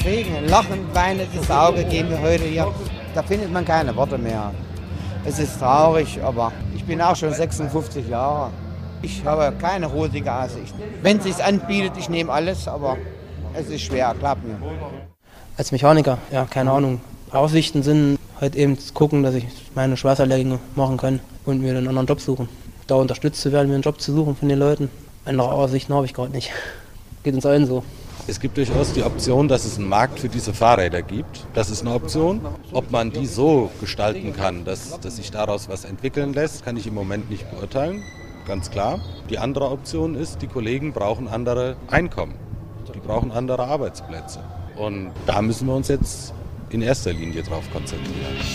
kriegen ein Lachen, weinendes Auge, gehen wir heute hier. Da findet man keine Worte mehr. Es ist traurig, aber ich bin auch schon 56 Jahre. Ich habe keine rosige Aussicht. Wenn es sich anbietet, ich nehme alles, aber es ist schwer, glaubt mir. Als Mechaniker, ja, keine Ahnung. Aussichten sind halt eben zu gucken, dass ich meine Schweißerlehrgänge machen kann und mir einen anderen Job suchen. Da unterstützt zu werden, mir einen Job zu suchen von den Leuten. Andere Aussichten habe ich gerade nicht. Geht uns allen so. Es gibt durchaus die Option, dass es einen Markt für diese Fahrräder gibt. Das ist eine Option. Ob man die so gestalten kann, dass sich daraus was entwickeln lässt, kann ich im Moment nicht beurteilen. Ganz klar. Die andere Option ist, die Kollegen brauchen andere Einkommen. Die brauchen andere Arbeitsplätze. Und da müssen wir uns jetzt in erster Linie drauf konzentrieren.